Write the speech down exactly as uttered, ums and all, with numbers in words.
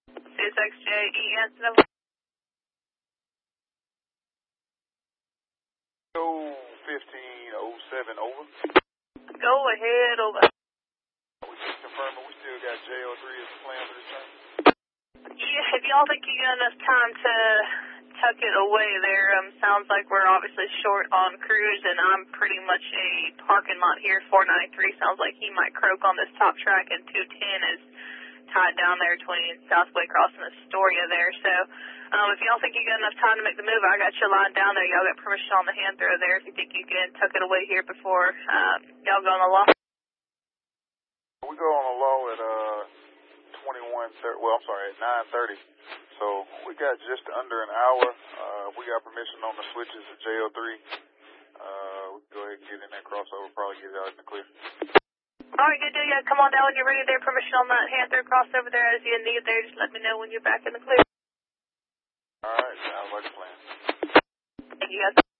six X J E S. fifteen oh seven over. Go ahead, over. We just confirming we still got J O three as the plan for this turn. Yeah, if y'all think you got enough time to tuck it away there, um, sounds like we're obviously short on crews, and I'm pretty much a parking lot here. four ninety-three sounds like he might croak on this top track, and two ten is tied down there between Southway Crossing and Astoria there. So um, if y'all think you got enough time to make the move, I got your line down there. Y'all got permission on the hand throw there if you think you can tuck it away here before um, y'all go on the law. We go on the law at uh twenty-one thirty. Well, I'm sorry, at nine thirty. So we got just under an hour. Uh, we got permission on the switches at J O three. Uh, we can go ahead and get in that crossover. Probably get it out in the clear. All right, good deal. Yeah, come on down when you're ready there. Permission on that hand throw crossover there as you need there. Just let me know when you're back in the clear. All right, sounds like a plan. Thank you, guys.